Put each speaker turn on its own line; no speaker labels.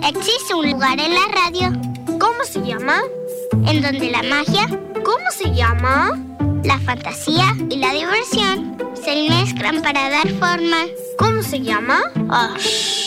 Existe un lugar en la radio.
¿Cómo se llama?
En donde la magia,
¿cómo se llama?
la fantasía y la diversión se mezclan para dar forma.
¿Cómo se llama?
Oh,